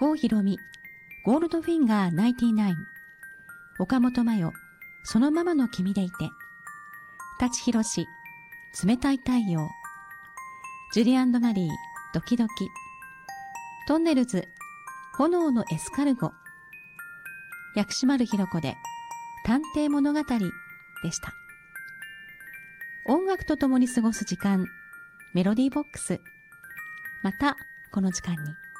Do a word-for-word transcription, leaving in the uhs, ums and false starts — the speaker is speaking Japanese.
郷ひろみ、ゴールドフィンガーナインティナイン、岡本真代、そのままの君でいて、舘ひろし、冷たい太陽、ジュリアンドマリー、ドキドキ、トンネルズ、炎のエスカルゴ、薬師丸ひろ子で探偵物語でした。音楽とともに過ごす時間、メロディーボックス、またこの時間に。